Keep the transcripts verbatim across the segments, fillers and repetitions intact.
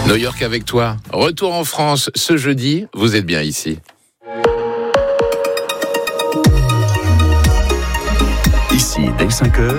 New York avec toi. Retour en France ce jeudi. Vous êtes bien ici. Ici, dès cinq heures,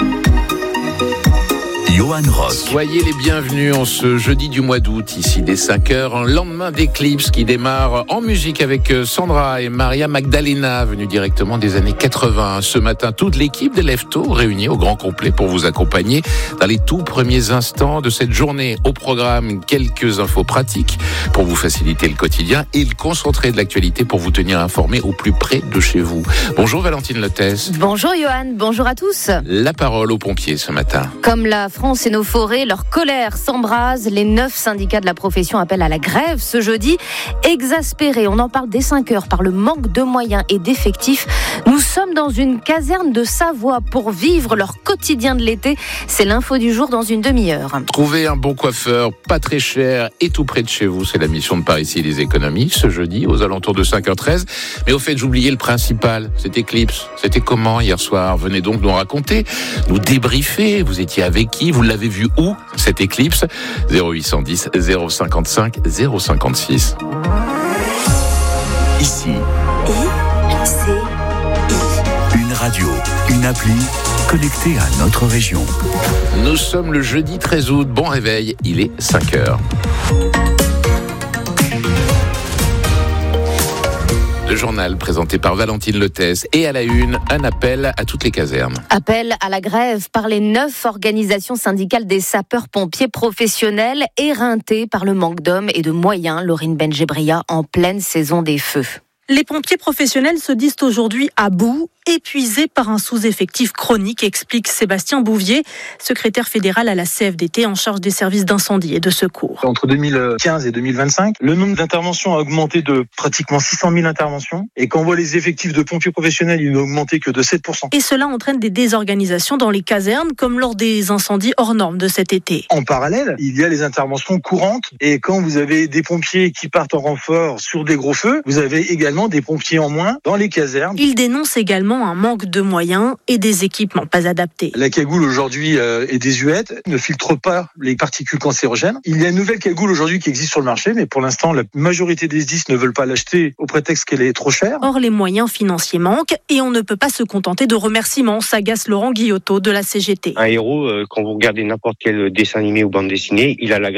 Johan Rock. Soyez les bienvenus en ce jeudi du mois d'août, ici dès cinq heures, en lendemain d'Eclipse qui démarre en musique avec Sandra et Maria Magdalena, venus directement des années quatre-vingts. Ce matin, toute l'équipe des Leftos réunie au grand complet pour vous accompagner dans les tout premiers instants de cette journée. Au programme, quelques infos pratiques pour vous faciliter le quotidien et le concentré de l'actualité pour vous tenir informé au plus près de chez vous. Bonjour Valentine Lotès. Bonjour Johan, bonjour à tous. La parole aux pompiers ce matin. Comme la France et nos forêts, leur colère s'embrase. Les neuf syndicats de la profession appellent à la grève ce jeudi. Exaspérés, on en parle dès cinq heures, par le manque de moyens et d'effectifs. Nous sommes dans une caserne de Savoie pour vivre leur quotidien de l'été. C'est l'info du jour dans une demi-heure. Trouver un bon coiffeur, pas très cher et tout près de chez vous, c'est la mission de Parisis les économies ce jeudi aux alentours de cinq heures treize. Mais au fait, j'oubliais le principal, c'était Eclipse. C'était comment hier soir? Venez donc nous raconter, nous débriefer. Vous étiez avec qui? Vous l'avez vu où, cette Eclipse? Zéro huit cent dix, zéro cinquante-cinq, zéro cinquante-six. Ici, I, C, I. une radio, une appli connectée à notre région. Nous sommes le jeudi treize août. Bon réveil, il est cinq heures. Le journal présenté par Valentine Lotès et à la une, un appel à toutes les casernes. Appel à la grève par les neuf organisations syndicales des sapeurs-pompiers professionnels éreintées par le manque d'hommes et de moyens. Laurine Benjebria en pleine saison des feux. Les pompiers professionnels se disent aujourd'hui à bout, épuisés par un sous-effectif chronique, explique Sébastien Bouvier, secrétaire fédéral à la C F D T en charge des services d'incendie et de secours. Entre deux mille quinze et deux mille vingt-cinq, le nombre d'interventions a augmenté de pratiquement six cent mille interventions. Et quand on voit les effectifs de pompiers professionnels, ils n'ont augmenté que de sept pour cent. Et cela entraîne des désorganisations dans les casernes, comme lors des incendies hors normes de cet été. En parallèle, il y a les interventions courantes. Et quand vous avez des pompiers qui partent en renfort sur des gros feux, vous avez également des pompiers en moins dans les casernes. Il dénonce également un manque de moyens et des équipements pas adaptés. La cagoule aujourd'hui euh, est désuète, ne filtre pas les particules cancérogènes. Il y a une nouvelle cagoule aujourd'hui qui existe sur le marché, mais pour l'instant, la majorité des S D I S ne veulent pas l'acheter au prétexte qu'elle est trop chère. Or, les moyens financiers manquent et on ne peut pas se contenter de remerciements, s'agace Laurent Guillotot de la C G T. Un héros, euh, quand vous regardez n'importe quel dessin animé ou bande dessinée, il a la